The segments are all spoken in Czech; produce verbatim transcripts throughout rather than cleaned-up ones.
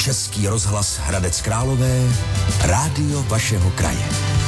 Český rozhlas Hradec Králové, rádio vašeho kraje.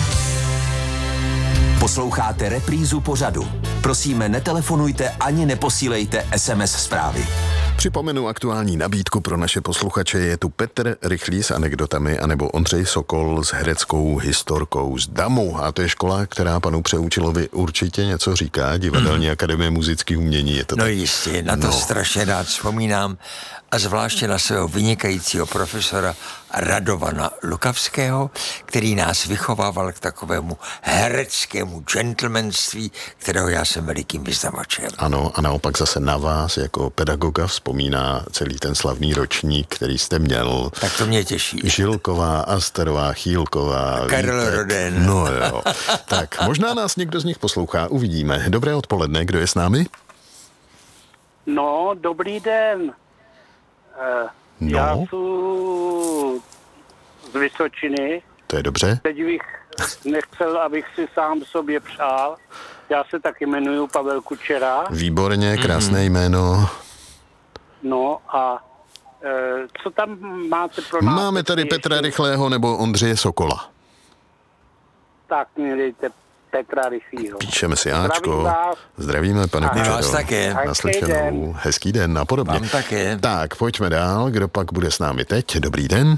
Posloucháte reprízu pořadu. Prosíme, netelefonujte ani neposílejte es em es zprávy. Připomenu aktuální nabídku pro naše posluchače. Je tu Petr Rychlý s anekdotami anebo Ondřej Sokol s hereckou historkou z Damu. A to je škola, která panu Přeučilovi určitě něco říká. Divadelní mm. akademie muzických umění. Je to no tak? jistě, na to no. strašně rád vzpomínám. A zvláště na svého vynikajícího profesora Radovana Lukavského, který nás vychovával k takovému hereckému gentlemanství, kterého já jsem velikým vyznavačem. Ano, a naopak zase na vás jako pedagoga vzpomíná celý ten slavný ročník, který jste měl. Tak to mě těší. Žilková, Asterová, Chýlková, Karel Vítek. Roden. No jo. Tak, možná nás někdo z nich poslouchá, uvidíme. Dobré odpoledne, kdo je s námi? No, dobrý den. Uh, No. Já jsem z Vysočiny. To je dobře. Teď bych nechcel, abych si sám sobě přál. Já se taky jmenuji Pavel Kučera. Výborně, krásné mm. jméno. No a uh, co tam máte pro nás? Máme tady Petra Rychlého nebo Ondřeje Sokola. Tak mi dejte Petra Rychlýho. Píšeme si Zdravím Áčko. vás. Zdravíme, pane My vás Kučero. také. Naslyšenou. Hezký den a podobně. Vám také. Tak, pojďme dál. Kdo pak bude s námi teď? Dobrý den.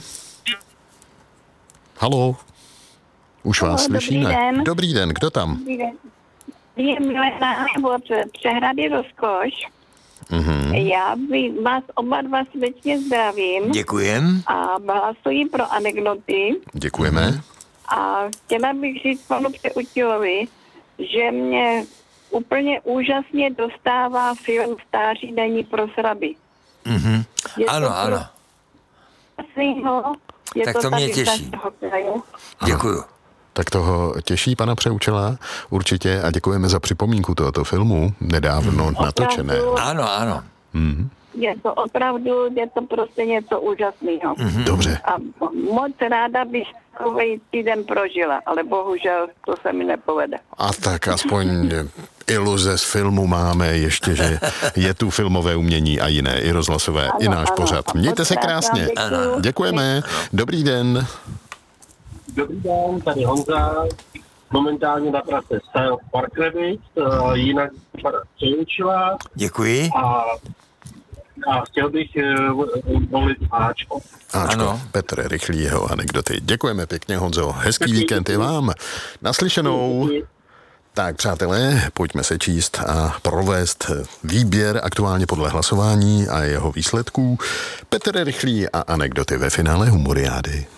Haló. Už Haló, vás dobrý slyšíme. den. Dobrý den, kdo tam? Dobrý den. Je Milena nebo Přehrady Rozkoš. Mm-hmm. Já by vás oba dva srdečně zdravím Děkujem. a hlasuji pro anekdoty. Děkujeme. A chtěla bych říct panu Přeutilovi, že mě úplně úžasně dostává film Stáří není pro sraby. Mhm. Je Ano, to ano. Krásného, je Tak to, to mě tady z těší. našeho kraju. Děkuju. Tak toho těší pana Přeučela určitě a děkujeme za připomínku tohoto filmu, nedávno natočené. Ano, ano. Mm. Je to opravdu, je to prostě něco úžasného. Mm. Dobře. A moc ráda bych takový týden prožila, ale bohužel to se mi nepovede. A tak aspoň iluze z filmu máme ještě, že je tu filmové umění a jiné, i rozhlasové, Ano, i náš ano. pořad. Mějte se krásně. Děkuju. Děkujeme. Dobrý den. Dobrý den, tady Honza, momentálně na prace z Parkrevic, uh, jinak pana Přeučila Děkuji. a, a chtěl bych uh, volit Áčko. Áčko, Ano. Petr Rychlý, jeho anekdoty. Děkujeme pěkně, Honzo. Hezký víkend i vám. Naslyšenou. Tak, přátelé, pojďme se číst a provést výběr aktuálně podle hlasování a jeho výsledků. Petr Rychlý a anekdoty ve finále Humoriády.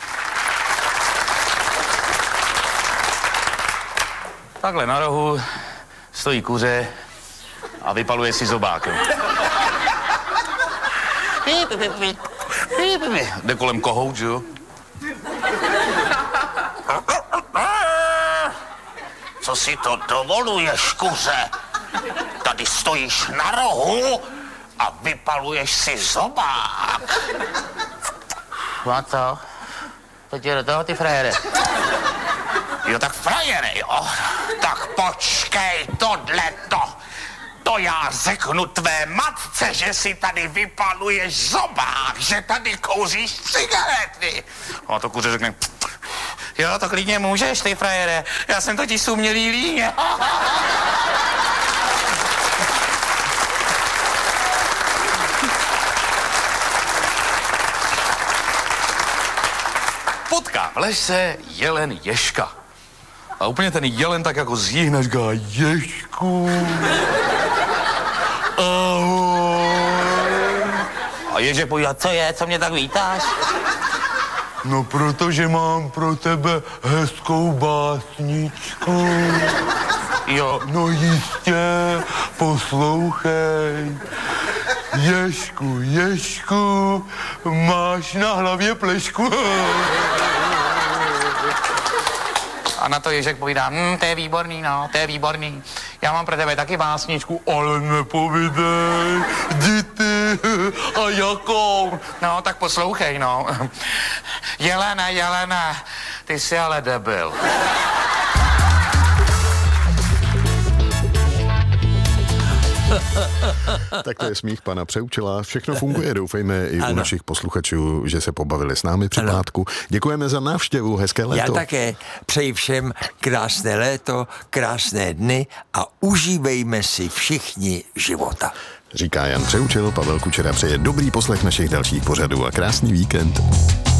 Takhle na rohu stojí kuře a vypaluje si zobák. Jde kolem kohout, že jo? Co si to dovoluješ, kuře? Tady stojíš na rohu a vypaluješ si zobák. No a co? To tě do toho, ty frajere. Jo, tak frajere, jo. Tak počkej, tohleto. To já řeknu tvé matce, že si tady vypaluješ zobák, že tady kouříš cigarety. No a to kuře řekne, jo, to klidně můžeš, ty frajere. Já jsem totiž sumělý líně. Potká v lese jelen ježka. A úplně ten jelen tak jako zjíhne, říká, ježku. Ahoj. A ježek povídá, co je, co mě tak vítáš? No, protože mám pro tebe hezkou básničku. Jo. No jistě, poslouchej. Ježku, ježku, máš na hlavě plešku. A na to ježek povídá, hm, to je výborný, no, to je výborný. Já mám pro tebe taky básničku, ale nepovídej, jdi ty, a jakou? No, tak poslouchej, no. Jelena, Jelena, ty jsi ale debil. Tak to je smích pana Přeučila. Všechno funguje, doufejme i ano. u našich posluchačů, že se pobavili s námi při pátku. Děkujeme za návštěvu, hezké léto. Já také přeji všem krásné léto, krásné dny a užívejme si všichni života. Říká Jan Přeučil, Pavel Kučera přeje dobrý poslech našich dalších pořadů a krásný víkend.